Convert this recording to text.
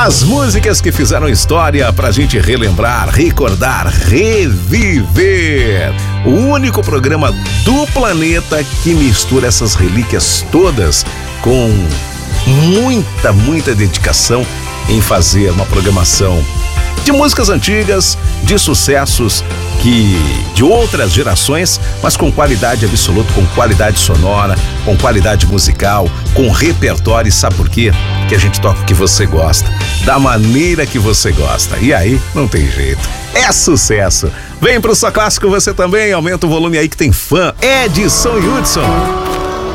As músicas que fizeram história pra gente relembrar, recordar, reviver. O único programa do planeta que mistura essas relíquias todas com muita dedicação em fazer uma programação de músicas antigas, de sucessos de outras gerações, mas com qualidade absoluta, com qualidade sonora, com qualidade musical, com repertório. E sabe por quê? Que a gente toca o que você gosta, da maneira que você gosta. E aí, não tem jeito. É sucesso. Vem pro Só Clássico você também, aumenta o volume aí que tem fã. Edson Hudson.